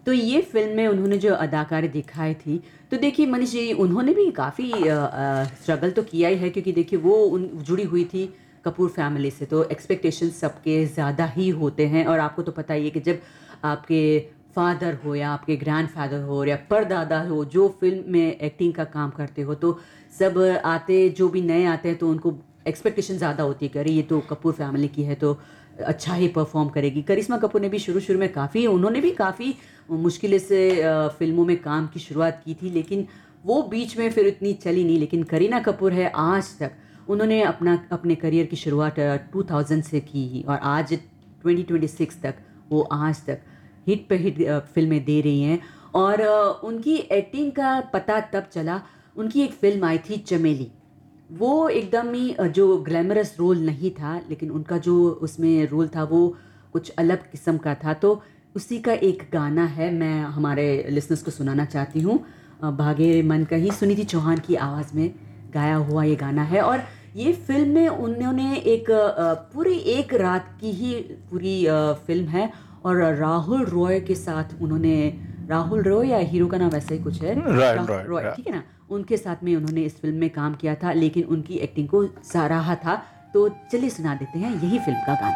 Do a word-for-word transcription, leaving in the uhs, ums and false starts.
तो ये फ़िल्म में उन्होंने जो अदाकारी दिखाई थी, तो देखिए मनीष जी उन्होंने भी काफ़ी अ अ, स्ट्रगल तो किया ही है क्योंकि देखिए वो उन जुड़ी हुई थी कपूर फैमिली से, तो एक्सपेक्टेशंस सबके ज़्यादा ही होते हैं और आपको तो पता ही है कि जब आपके फादर हो या आपके ग्रैंडफ़ादर हो या परदादा हो, जो फ़िल्म में एक्टिंग का काम करते हो, तो सब आते जो भी नए आते हैं तो उनको एक्सपेक्टेशन ज़्यादा होती है कि अरे ये तो कपूर फैमिली की है तो अच्छा ही परफ़ॉर्म करेगी। करिश्मा कपूर ने भी शुरू-शुरू में काफ़ी उन्होंने भी काफ़ी मुश्किलें से अ, फ़िल्मों में काम की शुरुआत की थी, लेकिन वो बीच में फिर इतनी चली नहीं। लेकिन करीना कपूर है आज तक, उन्होंने अपना अपने करियर की शुरुआत अ, टू थाउज़ेंड से की और आज ट्वेंटी ट्वेंटी सिक्स तक वो आज तक हिट पे हिट अ, फ़िल्में दे रही हैं और अ, उनकी एक्टिंग का पता तब चला, उनकी एक फ़िल्म आई थी चमेली। वो एकदम ही अ, जो ग्लैमरस रोल नहीं था, लेकिन उनका जो उसमें रोल था वो कुछ अलग किस्म का था। तो उसी का एक गाना है, मैं हमारे लिसनर्स को सुनाना चाहती हूँ। अ, भागे मन कहीं सुनीति चौहान की आवाज़ में गाया हुआ ये गाना है और ये फ़िल्म में उन्होंने एक अ, पूरी एक रात की ही पूरी अ, फ़िल्म है और राहुल रॉय के साथ उन्होंने राहुल रॉय या हीरो का नाम वैसा ही कुछ है, रायन राहुल रॉय, रॉय, या ठीक है ना? उनके साथ में उन्होंने इस फ़िल्म में काम किया था, लेकिन उनकी एक्टिंग को सराहा था। तो चलिए सुना देते हैं यही फ़िल्म का गाना।